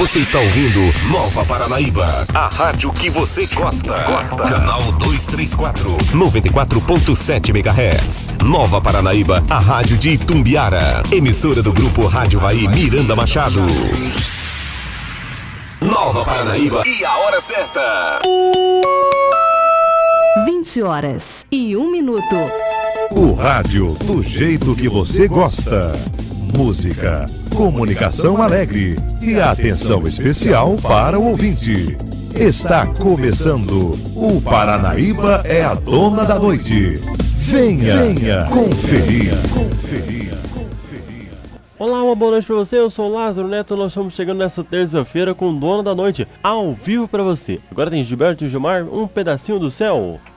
Você está ouvindo Nova Paranaíba, a rádio que você gosta. Canal 234, 94.7 MHz. Nova Paranaíba, a rádio de Itumbiara. Emissora do grupo Rádio Vai Miranda Machado. Nova Paranaíba e a hora certa. 20h01. O rádio do jeito que você gosta. Música, comunicação alegre e atenção especial para o ouvinte. Está começando o Paranaíba é a Dona da Noite. Venha conferir. Olá, uma boa noite pra você, eu sou o Lázaro Neto, nós estamos chegando nessa terça-feira com o Dona da Noite, ao vivo pra você. Agora tem Gilberto e Gilmar, Um Pedacinho do Céu.